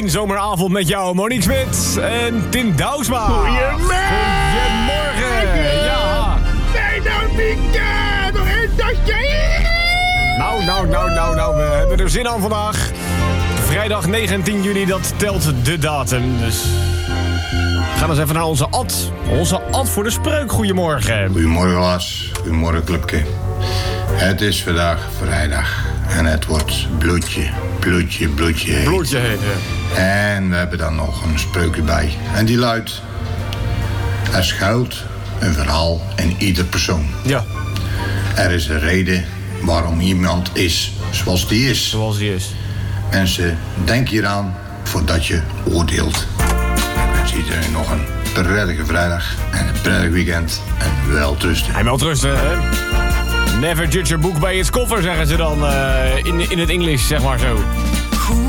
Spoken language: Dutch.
1 zomeravond met jou, Monique Smit en Tim Douwsma. Goedemorgen. Ja. Nee, nou niet. Nog één dagje. Nou, we hebben er zin aan vandaag. Vrijdag 19 juni, dat telt de datum. Dus we gaan eens even naar onze Ad. Onze Ad voor de spreuk. Goedemorgen. Goedemorgen Lars, goedemorgen clubje. Het is vandaag vrijdag en het wordt bloedje heet. Bloedje heet, ja. En we hebben dan nog een spreukje bij. En die luidt: er schuilt een verhaal in ieder persoon. Ja, Er is een reden waarom iemand is zoals die is. zoals die is. Mensen, denk hieraan voordat je oordeelt. Ik wens iedereen nog een prettige vrijdag en een prettig weekend en welterusten. Hij meldt rusten, hè? Never judge a book by its cover, zeggen ze dan in het Engels, zeg maar zo.